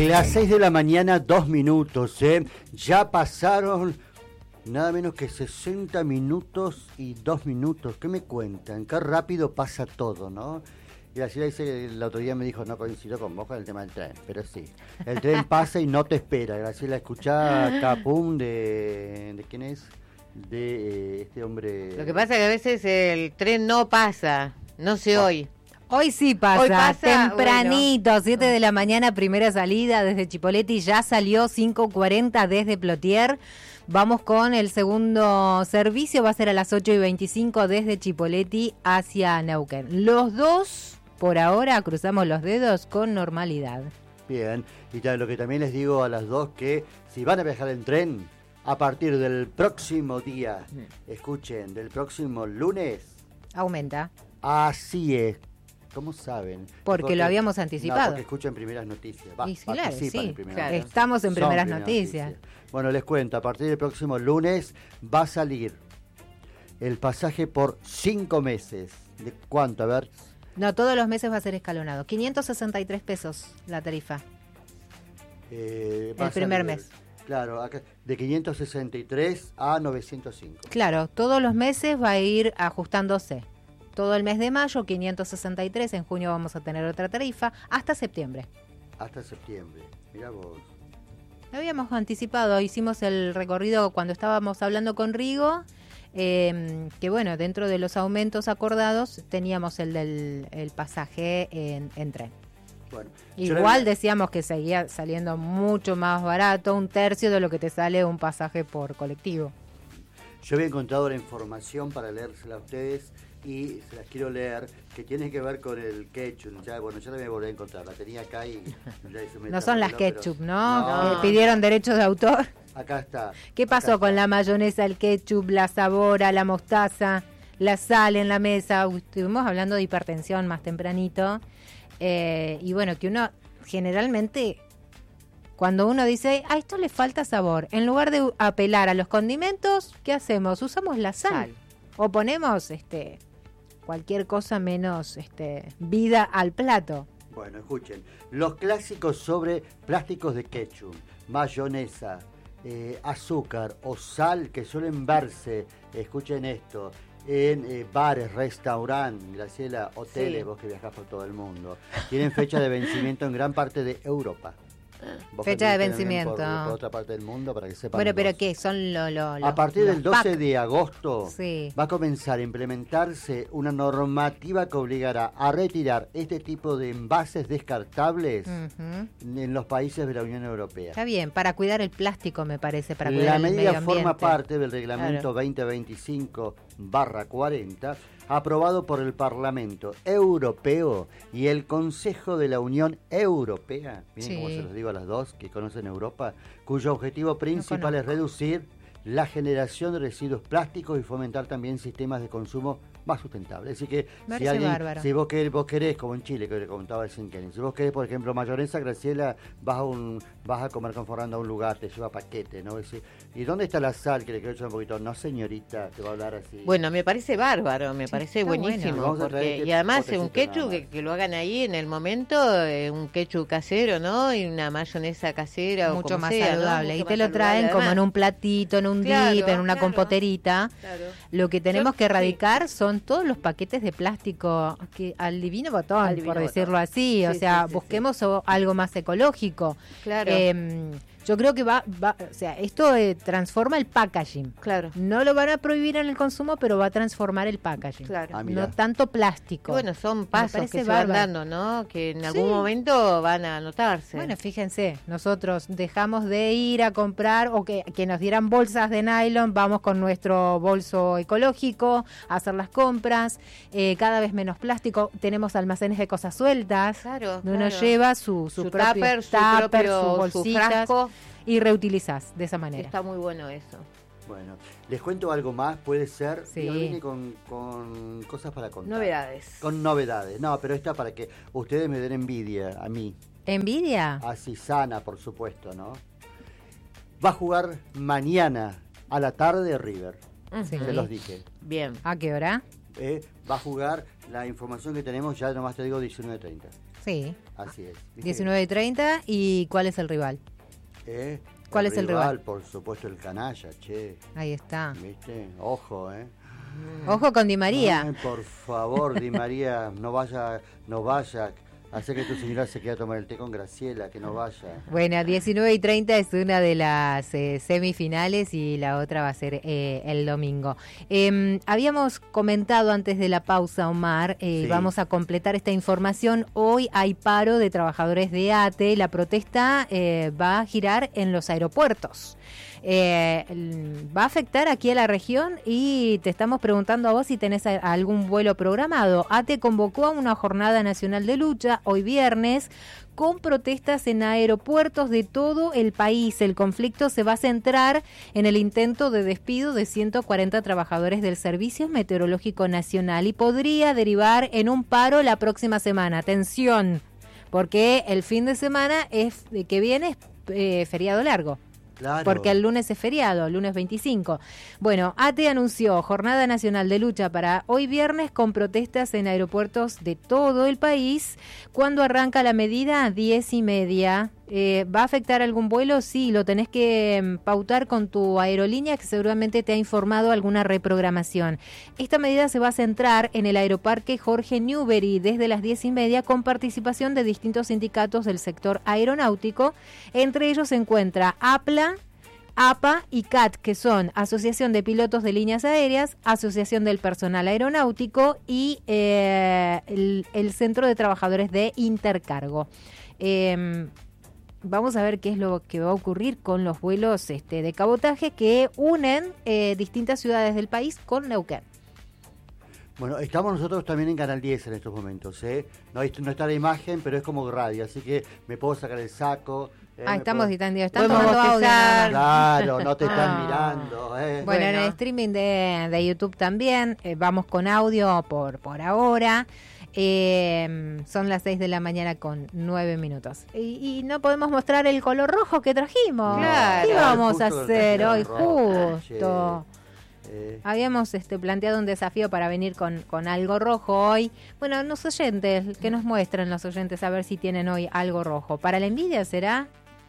Las 6 de la mañana, 2 minutos, Ya pasaron nada menos que 60 minutos y 2 minutos. ¿Qué me cuentan? Qué rápido pasa todo, ¿no? Y la señora dice que el otro día me dijo, no coincido con vos con el tema del tren, pero sí. El tren pasa y no te espera. Graciela, escuchá Capum ¿de quién es? De este hombre. Lo que pasa es que a veces el tren no pasa, no se oye. Hoy sí pasa, Hoy pasa, tempranito, bueno. 7 de la mañana, primera salida desde Chipoleti, ya salió 5:40 desde Plotier. Vamos con el segundo servicio, va a ser a las 8:25 desde Chipoleti hacia Neuquén. Los dos, por ahora, cruzamos los dedos con normalidad. Bien, y lo que también les digo a las dos, que si van a viajar en tren, a partir del próximo día, escuchen, del próximo lunes, Aumenta. así es. ¿Cómo saben? Porque lo habíamos anticipado. No, porque escuchan primeras noticias. Y sí, claro, participan sí, en primeras claro. noticias. Estamos en Son primeras noticias. Bueno, les cuento, a partir del próximo lunes va a salir el pasaje por 5 meses. ¿De cuánto? A ver. No, todos los meses va a ser escalonado. 563 pesos la tarifa. El primer mes. Claro, acá, de 563 a 905. Claro, todos los meses va a ir ajustándose. Todo el mes de mayo, 563, en junio vamos a tener otra tarifa, hasta septiembre. Hasta septiembre, mirá vos. Lo habíamos anticipado, hicimos el recorrido cuando estábamos hablando con Rigo, que bueno, dentro de los aumentos acordados teníamos el del pasaje en tren. Bueno, igual decíamos que seguía saliendo mucho más barato, 1/3 de lo que te sale un pasaje por colectivo. Yo había encontrado la información para leérsela a ustedes y se las quiero leer, que tiene que ver con el ketchup. Ya la voy a volver a encontrar, la tenía acá y... No son las ketchup, pero, ¿no? ¿Pidieron derechos de autor? Acá está. ¿Qué pasó con la mayonesa, el ketchup, la sabora, la mostaza, la sal en la mesa? Estuvimos hablando de hipertensión más tempranito. Y bueno, que uno generalmente... Cuando uno dice, a esto le falta sabor, en lugar de apelar a los condimentos, ¿qué hacemos? Usamos la sal. O ponemos cualquier cosa menos vida al plato. Bueno, escuchen, los clásicos sobre plásticos de ketchup, mayonesa, azúcar o sal que suelen verse, escuchen esto, en bares, restaurantes, Graciela, hoteles, sí. Vos que viajás por todo el mundo, tienen fecha de vencimiento en gran parte de Europa. Fecha de vencimiento. Por otra parte del mundo, para que sepan. Bueno, pero ¿qué? Son a partir del 12 de agosto sí. Va a comenzar a implementarse una normativa que obligará a retirar este tipo de envases descartables en los países de la Unión Europea. Está bien, para cuidar el plástico, me parece, para cuidar la el medida medio ambiente. Forma parte del reglamento 2025/40, aprobado por el Parlamento Europeo y el Consejo de la Unión Europea. Miren sí. cómo se los digo a las dos que conocen Europa, cuyo objetivo principal es reducir la generación de residuos plásticos y fomentar también sistemas de consumo más sustentables. Así que si vos querés, como en Chile, que le comentaba recién Kenny, si vos querés, por ejemplo, mayonesa, Graciela, vas a comer con Fernando a un lugar, te lleva paquete, ¿no? ¿Y dónde está la sal que le quiero echar un poquito? No, señorita, te va a hablar así. Bueno, me parece bárbaro, me parece buenísimo. Bueno. Porque, y además un ketchup que lo hagan ahí en el momento, un ketchup casero, ¿no? Y una mayonesa casera. Mucho o más sea, saludable. ¿no? Y te lo traen como en un platito, en un dip, en una compoterita. Claro. Lo que tenemos que erradicar son todos los paquetes de plástico que al divino botón, por decirlo así. O sea, busquemos algo más ecológico. Claro. Yo creo que o sea, esto transforma el packaging. Claro. No lo van a prohibir en el consumo, pero va a transformar el packaging. Claro. No tanto plástico. Bueno, son pasos que se van dando, ¿no? Que en algún momento van a notarse. Bueno, fíjense, nosotros dejamos de ir a comprar o que nos dieran bolsas de nylon, vamos con nuestro bolso ecológico a hacer las compras, cada vez menos plástico, tenemos almacenes de cosas sueltas, donde uno lleva su propio tupper, sus bolsitas, su frasco, y reutilizás de esa manera. Está muy bueno eso. Bueno, les cuento algo más, puede ser. Sí. Yo vine con cosas para contar. Novedades. Con novedades. No, pero esta para que ustedes me den envidia a mí. ¿Envidia? Así sana, por supuesto, ¿no? Va a jugar mañana a la tarde River. Sí. Se los dije. Bien. ¿A qué hora? Va a jugar, la información que tenemos, ya nomás te digo 19:30. Sí. Así es. 19:30, ¿y cuál es el rival? ¿Cuál es el rival? Por supuesto el canalla, che. Ahí está. ¿Viste? Ojo, Ojo con Di María. Ay, por favor, Di María, no vaya. Hace que tu señora se quede a tomar el té con Graciela, que no vaya. Bueno, 19:30 es una de las semifinales y la otra va a ser el domingo. Habíamos comentado antes de la pausa, Omar, Sí. Vamos a completar esta información. Hoy hay paro de trabajadores de ATE. La protesta va a girar en los aeropuertos. Va a afectar aquí a la región y te estamos preguntando a vos si tenés algún vuelo programado. ATE convocó a una jornada nacional de lucha hoy viernes con protestas en aeropuertos de todo el país. El conflicto se va a centrar en el intento de despido de 140 trabajadores del Servicio Meteorológico Nacional y podría derivar en un paro la próxima semana. Atención, porque el fin de semana que viene es feriado largo. Claro. Porque el lunes es feriado, el lunes 25. Bueno, ATE anunció Jornada Nacional de Lucha para hoy viernes con protestas en aeropuertos de todo el país. ¿Cuándo arranca la medida? 10:30. ¿Va a afectar algún vuelo? Sí, lo tenés que pautar con tu aerolínea, que seguramente te ha informado alguna reprogramación. Esta medida se va a centrar en el aeroparque Jorge Newbery desde las 10:30 con participación de distintos sindicatos del sector aeronáutico. Entre ellos se encuentra APLA, APA y CAT, que son Asociación de Pilotos de Líneas Aéreas, Asociación del Personal Aeronáutico y el Centro de Trabajadores de Intercargo. Vamos a ver qué es lo que va a ocurrir con los vuelos de cabotaje que unen distintas ciudades del país con Neuquén. Bueno, estamos nosotros también en Canal 10 en estos momentos, No está la imagen, pero es como radio, así que me puedo sacar el saco. Estamos puedo... tomando audio. Claro, no te están mirando. Bueno, en el streaming de YouTube también, vamos con audio por ahora. Son las 6 de la mañana con 9 minutos. Y no podemos mostrar el color rojo que trajimos. Claro. ¿Qué vamos a Justo hacer hoy? rojo, Justo. Habíamos planteado un desafío para venir con algo rojo hoy. Bueno, los oyentes, que nos muestren los oyentes a ver si tienen hoy algo rojo. ¿Para la envidia será?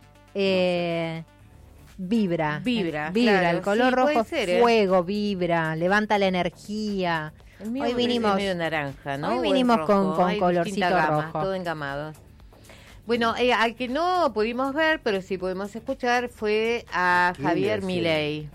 Vibra. Claro, el color sí, rojo, ser, fuego, vibra, levanta la energía. Hoy vinimos medio naranja, ¿no? Hoy vinimos con Hay colorcito gamas, rojo. todo engamado. Bueno, al que no pudimos ver, pero sí pudimos escuchar, fue a Javier Milei.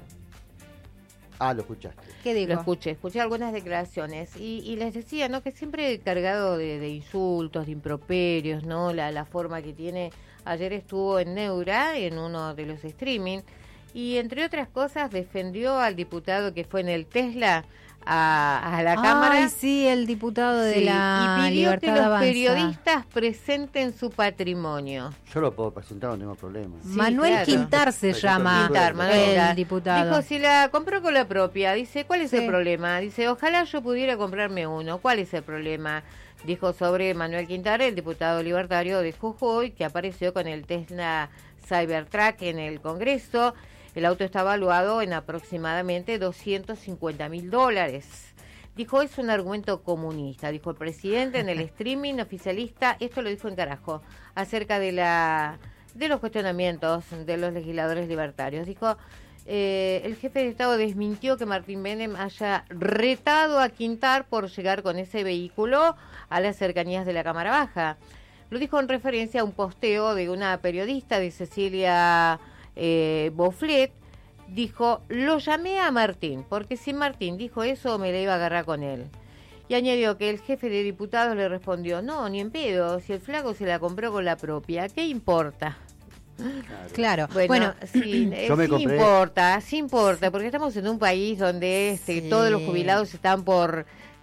Lo escuchaste. ¿Qué digo? Lo escuché algunas declaraciones y les decía, ¿no? Que siempre cargado de insultos, de improperios, ¿no? La forma que tiene. Ayer estuvo en Neura, en uno de los streaming, y entre otras cosas defendió al diputado que fue en el Tesla a la Cámara. Ay, sí, el diputado de la y pidió Libertad que los Avanza. periodistas presenten su patrimonio. Yo lo puedo presentar, no tengo problema. Sí, Manuel claro. Quintar se llama el diputado. Dijo, si la compró con la propia, dice, ¿cuál es Sí. el problema? Dice, ojalá yo pudiera comprarme uno, ¿cuál es el problema? Dijo sobre Manuel Quintar, el diputado libertario de Jujuy, que apareció con el Tesla Cybertruck en el Congreso. El auto está evaluado en aproximadamente $250.000. Dijo, es un argumento comunista, dijo el presidente en el streaming oficialista, esto lo dijo en Carajo, acerca de los cuestionamientos de los legisladores libertarios. Dijo, el jefe de Estado desmintió que Martín Menem haya retado a Quintar por llegar con ese vehículo a las cercanías de la Cámara Baja. Lo dijo en referencia a un posteo de una periodista, de Cecilia Boflet. Dijo, lo llamé a Martín, porque si Martín dijo eso me la iba a agarrar con él. Y añadió que el jefe de diputados le respondió, no, ni en pedo, si el flaco se la compró con la propia, ¿qué importa? Claro. Bueno, sí, sí importa, porque estamos en un país donde todos los jubilados están por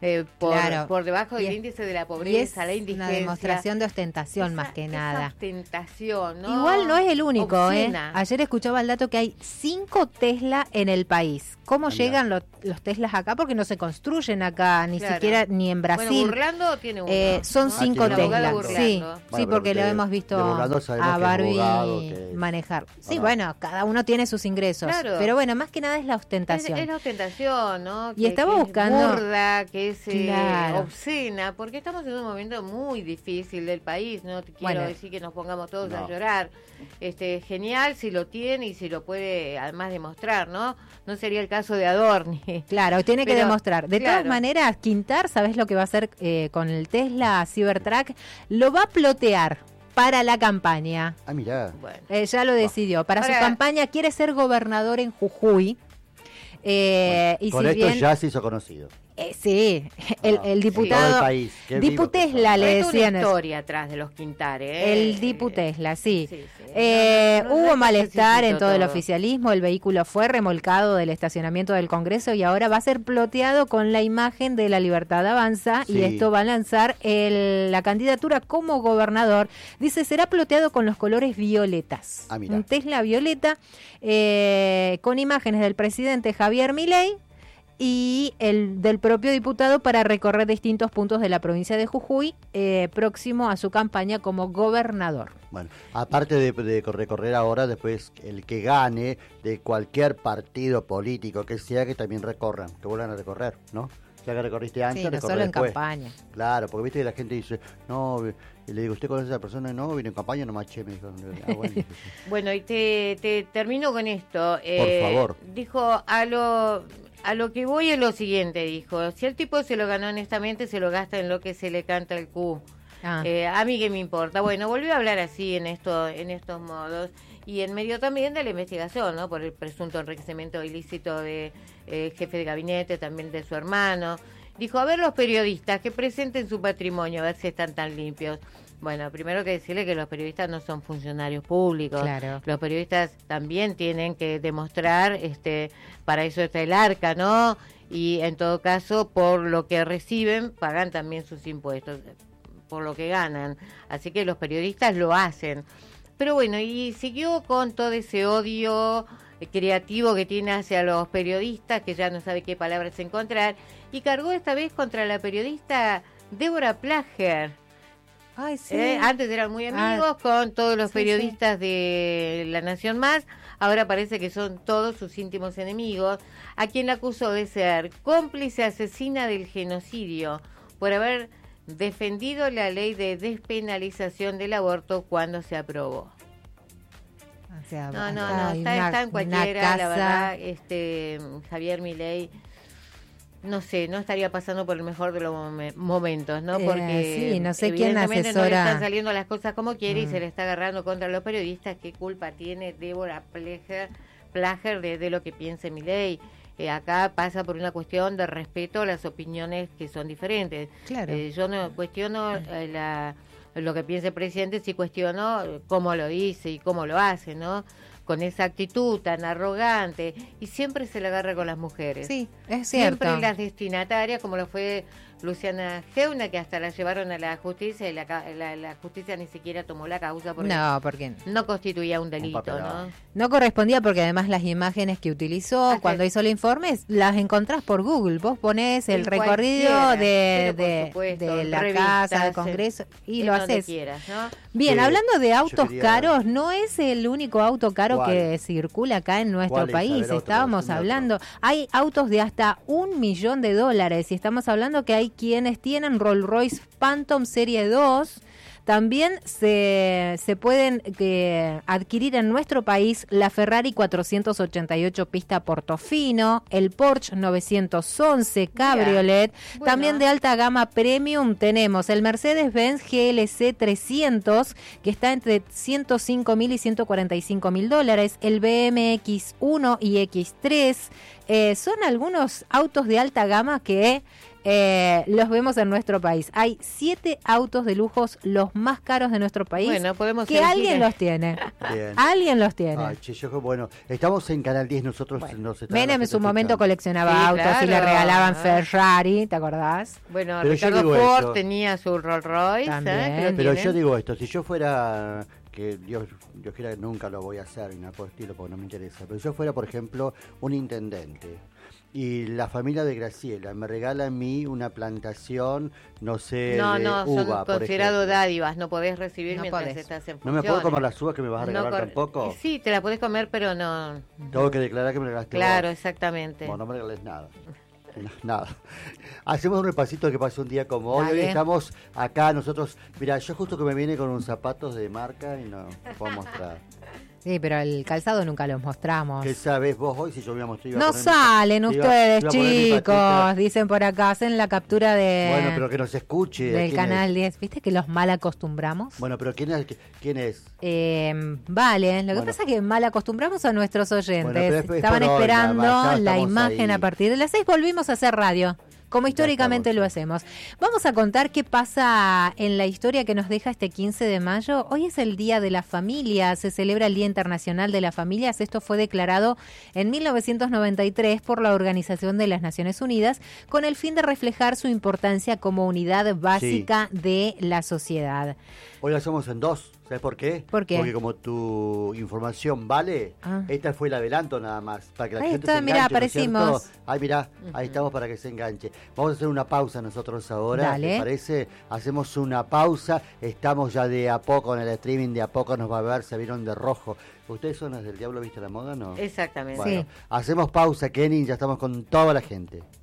debajo del índice de la pobreza, la indigencia. Una demostración de ostentación más que nada. Ostentación, ¿no? Igual no es el único, Obscena. Ayer escuchaba el dato que hay 5 Tesla en el país. ¿Cómo llegan los Teslas acá? Porque no se construyen acá, ni siquiera ni en Brasil. Bueno, Burlando tiene uno. Son 5 Tesla. Sí, Bueno, porque lo hemos visto a Barbie manejar. Sí, bueno, cada uno tiene sus ingresos. Claro. Pero bueno, más que nada es la ostentación. Es la ostentación, ¿no? Y estaba buscando. Es burda, que parece obscena, porque estamos en un momento muy difícil del país, no te quiero decir que nos pongamos todos a llorar. Genial si lo tiene y si lo puede además demostrar, ¿no? No sería el caso de Adorni. Claro, tiene que demostrar. De todas maneras, Quintar, ¿sabés lo que va a hacer con el Tesla Cybertruck? Lo va a plotear para la campaña. Ah, mirá. Bueno. Ya lo decidió. Para su campaña quiere ser gobernador en Jujuy. Y por esto ya se hizo conocido. Sí, el diputado Diputesla le decían. Hay una historia atrás de los Quintares. El Diputesla, sí. Hubo malestar en todo el oficialismo, el vehículo fue remolcado del estacionamiento del Congreso y ahora va a ser ploteado con la imagen de La Libertad Avanza y esto va a lanzar la candidatura como gobernador. Dice, será ploteado con los colores violetas. Un Tesla violeta con imágenes del presidente Javier Milei y el del propio diputado para recorrer distintos puntos de la provincia de Jujuy próximo a su campaña como gobernador. Bueno, aparte de recorrer ahora, después el que gane de cualquier partido político que sea, que también recorran, que vuelvan a recorrer, ¿no? Ya que recorriste antes, no solo en campaña. Claro, porque viste que la gente dice, no, le digo, ¿usted conoce a esa persona? No, vino en campaña, no maché, me dijo. Bueno, y te termino con esto. Por favor. Dijo, a lo que voy es lo siguiente, dijo, si el tipo se lo ganó honestamente, se lo gasta en lo que se le canta el Q. A mí qué me importa. Bueno, volvió a hablar así en estos modos y en medio también de la investigación, ¿no? Por el presunto enriquecimiento ilícito de jefe de gabinete, también de su hermano. Dijo, a ver los periodistas que presenten su patrimonio, a ver si están tan limpios. Bueno, primero que decirle que los periodistas no son funcionarios públicos. Claro. Los periodistas también tienen que demostrar, para eso está el arca, ¿no? Y en todo caso, por lo que reciben, pagan también sus impuestos, por lo que ganan. Así que los periodistas lo hacen. Pero bueno, y siguió con todo ese odio creativo que tiene hacia los periodistas, que ya no sabe qué palabras encontrar, y cargó esta vez contra la periodista Débora Plager. Ay, sí. Antes eran muy amigos con todos los periodistas de La Nación Más, ahora parece que son todos sus íntimos enemigos, a quien la acusó de ser cómplice asesina del genocidio por haber defendido la ley de despenalización del aborto cuando se aprobó. O sea, no, está en cualquiera, la verdad, Javier Milei, no sé, no estaría pasando por el mejor de los momentos, ¿no? Porque sí, no sé quién asesora. No le están saliendo las cosas como quiere y se le está agarrando contra los periodistas. ¿Qué culpa tiene Débora Plager de lo que piense Milei? Acá pasa por una cuestión de respeto a las opiniones que son diferentes. Claro. Yo no cuestiono lo que piense el presidente, sí cuestiono cómo lo dice y cómo lo hace, ¿no? Con esa actitud tan arrogante, y siempre se le agarra con las mujeres. Sí, es cierto. Siempre las destinatarias, como lo fue Luciana Geuna, que hasta la llevaron a la justicia y la justicia ni siquiera tomó la causa porque no constituía un delito, ¿no? No correspondía, porque además las imágenes que utilizó cuando hizo el informe las encontrás por Google. Vos ponés el recorrido de la casa, del Congreso y lo haces. Quieras, ¿no? Bien, hablando de autos caros, no es el único auto caro que circula acá en nuestro país. Estábamos hablando, hay autos de hasta $1 millón y estamos hablando que hay quienes tienen Rolls Royce Phantom Serie 2. También se pueden adquirir en nuestro país la Ferrari 488 pista Portofino, el Porsche 911 Cabriolet. También de alta gama premium tenemos el Mercedes-Benz GLC 300, que está entre $105.000 y $145.000, el BMX 1 y X3. Son algunos autos de alta gama que los vemos en nuestro país. Hay 7 autos de lujos, los más caros de nuestro país. Bueno, podemos que alguien los tiene. Bien. Alguien los tiene. Ay, bueno, estamos en Canal 10 nosotros. Menem en su momento coleccionaba autos y le regalaban Ferrari, ¿te acordás? Bueno, pero Ricardo Ford tenía su Rolls Royce. Pero yo digo esto, si yo fuera, que Dios quiera que nunca lo voy a hacer, ni nada por el estilo, porque no me interesa, pero si yo fuera, por ejemplo, un intendente, y la familia de Graciela me regala a mí una plantación, no sé, de uva, son considerados dádivas, no podés recibir mientras estás en funciones. ¿No me puedo comer las uvas que me vas a regalar tampoco? Sí, te las podés comer, pero no. Tengo que declarar que me regalaste Claro, vos. Exactamente. Bueno, no me regales nada. Nada. Hacemos un repasito que pasó un día como hoy. Hoy estamos acá nosotros. Mira, yo justo que me vine con unos zapatos de marca y no puedo mostrar. Sí, pero el calzado nunca los mostramos. ¿Qué sabes vos hoy si yo me iba a mostrar? No salen ustedes, chicos. Dicen por acá, hacen la captura de... Bueno, pero que nos escuche. Del Canal 10. ¿Viste que los mal acostumbramos? Bueno, pero ¿quién es? Vale, lo que pasa es que mal acostumbramos a nuestros oyentes. Bueno, estaban esperando la imagen ahí. A partir de las 6. Volvimos a hacer radio. Como históricamente lo hacemos. Vamos a contar qué pasa en la historia que nos deja este 15 de mayo. Hoy es el Día de la Familia, se celebra el Día Internacional de las Familias. Esto fue declarado en 1993 por la Organización de las Naciones Unidas con el fin de reflejar su importancia como unidad básica de la sociedad. Hoy la hacemos en 2. ¿Sabes por qué? ¿Por qué? Porque como tu información vale, esta fue el adelanto nada más, para que la ahí gente está, se enganche. Mirá, aparecimos. Ay, mirá, ahí estamos para que se enganche. Vamos a hacer una pausa nosotros ahora, Dale. ¿te parece? Hacemos una pausa, estamos ya de a poco en el streaming, de a poco nos va a ver, se vieron de rojo. ¿Ustedes son las del Diablo Viste la Moda, no? Exactamente. Bueno, sí. Hacemos pausa, Kenny, ya estamos con toda la gente.